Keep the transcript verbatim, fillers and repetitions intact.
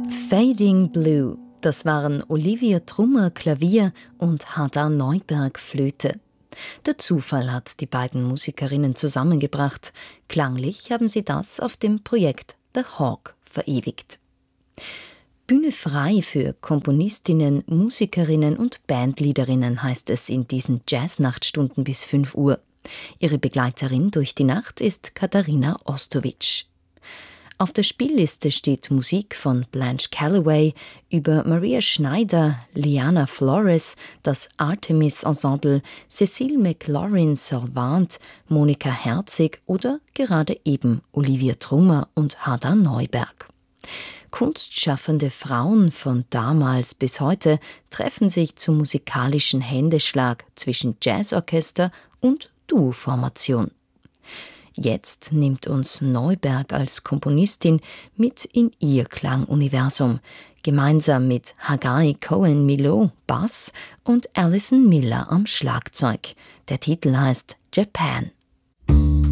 Fading Blue, das waren Olivia Trummer Klavier und Hadar Neuberg Flöte. Der Zufall hat die beiden Musikerinnen zusammengebracht. Klanglich haben sie das auf dem Projekt The Hawk verewigt. Bühne frei für Komponistinnen, Musikerinnen und Bandleaderinnen, heißt es in diesen Jazznachtstunden bis fünf Uhr. Ihre Begleiterin durch die Nacht ist Katharina Ostowitsch. Auf der Spielliste steht Musik von Blanche Calloway über Maria Schneider, Liana Flores, das Artemis Ensemble, Cécile McLaurin-Salvant, Monika Herzig oder gerade eben Olivia Trummer und Hadar Neuberg. Kunstschaffende Frauen von damals bis heute treffen sich zum musikalischen Händeschlag zwischen Jazzorchester und Duo-Formation. Jetzt nimmt uns Neuberg als Komponistin mit in ihr Klanguniversum, gemeinsam mit Hagai Cohen-Milot Bass und Alison Miller am Schlagzeug. Der Titel heißt Japan.